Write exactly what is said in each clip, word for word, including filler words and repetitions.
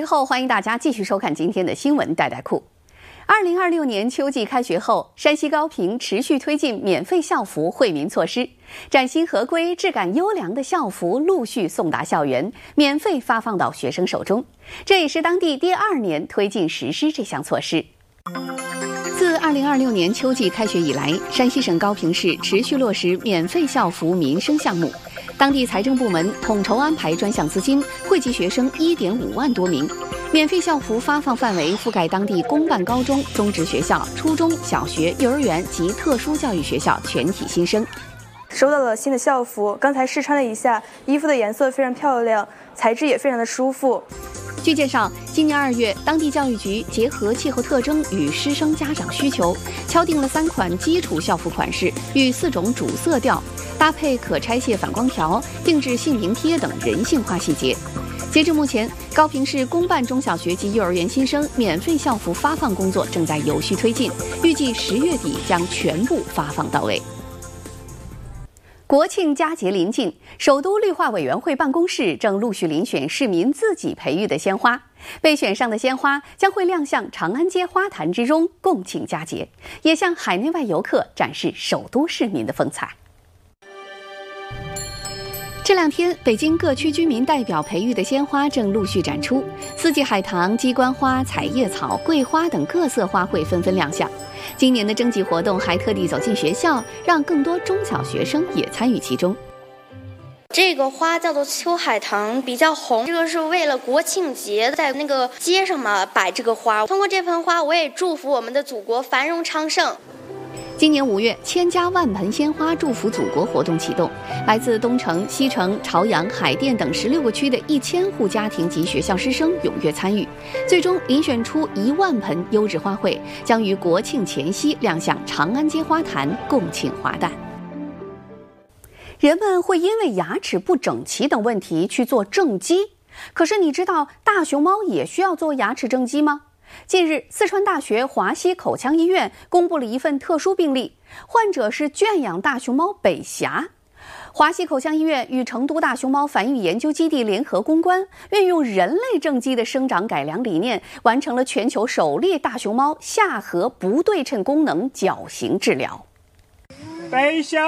后，欢迎大家继续收看今天的新闻带带库。二零二六年秋季开学后，山西高平持续推进免费校服惠民措施，崭新合规、质感优良的校服陆续送达校园，免费发放到学生手中。这也是当地第二年推进实施这项措施。自二零二六年秋季开学以来，山西省高平市持续落实免费校服民生项目。当地财政部门统筹安排专项资金，惠及学生一点五万多名。免费校服发放范围覆盖当地公办高中、中职学校、初中小学、幼儿园及特殊教育学校全体新生。 收到了新的校服，刚才试穿了一下，衣服的颜色非常漂亮，材质也非常的舒服。 据介绍，今年二月，当地教育局结合气候特征与师生家长需求，敲定了三款基础校服款式与四种主色调，搭配可拆卸反光条，定制姓名贴等人性化细节。截至目前，高平市公办中小学及幼儿园新生免费校服发放工作正在有序推进，预计十月底将全部发放到位。国庆佳节临近，首都绿化委员会办公室正陆续遴选市民自己培育的鲜花，被选上的鲜花将会亮相长安街花坛之中，共庆佳节，也向海内外游客展示首都市民的风采。这两天，北京各区居民代表培育的鲜花正陆续展出，四季海棠、鸡冠花、彩叶草、桂花等各色花卉纷纷亮相。今年的征集活动还特地走进学校，让更多中小学生也参与其中。 这个花叫做秋海棠，比较红。这个是为了国庆节在那个街上嘛摆这个花。通过这盆花，我也祝福我们的祖国繁荣昌盛。 今年五月，千家万盆鲜花祝福祖国活动启动，来自东城、西城、朝阳、海淀等十六个区的一千户家庭及学校师生踊跃参与，最终遴选出一万盆优质花卉，将于国庆前夕亮相长安街花坛，共庆华诞。人们会因为牙齿不整齐等问题去做正畸，可是你知道大熊猫也需要做牙齿正畸吗？近日，四川大学华西口腔医院公布了一份特殊病例，患者是圈养大熊猫北霞。华西口腔医院与成都大熊猫繁育研究基地联合攻关，运用人类正畸的生长改良理念，完成了全球首例大熊猫下颌不对称功能矫形治疗。 北霞，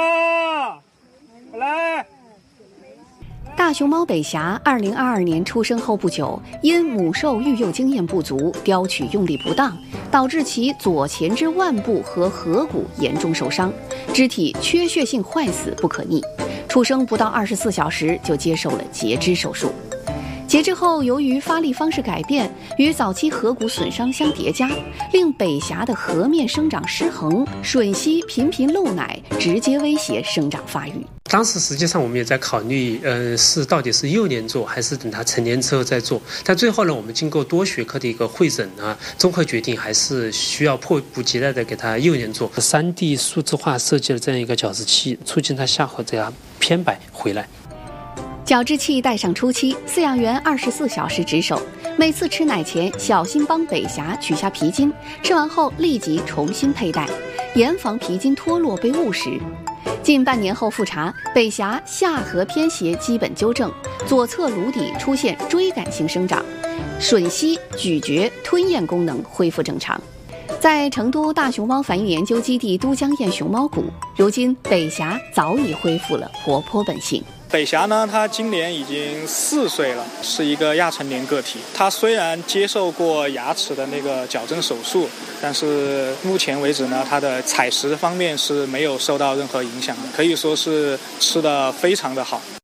来。 大熊猫北霞二零二二年出生后不久，因母兽育幼经验不足，叼取用力不当，导致其左前肢腕部和颌骨严重受伤，肢体缺血性坏死不可逆。出生不到二十四小时就接受了截肢手术。截肢后，由于发力方式改变与早期颌骨损伤相叠加，令北霞的颌面生长失衡，吮吸频频漏奶，直接威胁生长发育。 当时实际上我们也在考虑，呃，是到底是幼年做还是等他成年之后再做。但最后呢，我们经过多学科的一个会诊啊，综合决定还是需要迫不及待的给他幼年做。三 D 数字化设计了这样一个矫治器，促进他下颌这样偏摆回来。 矫治器戴上初期，饲养员二十四小时值守，每次吃奶前小心帮北霞取下皮筋，吃完后立即重新佩戴，严防皮筋脱落被误食。近半年后复查，北霞下颌偏斜基本纠正，左侧颅底出现锥杆性生长，吮吸、咀嚼、吞咽功能恢复正常。在成都大熊猫繁育研究基地都江堰熊猫谷，如今北霞早已恢复了活泼本性。 北霞呢，它今年已经四岁了，是一个亚成年个体。它虽然接受过牙齿的那个矫正手术，但是目前为止呢，它的采食方面是没有受到任何影响的，可以说是吃得非常的好。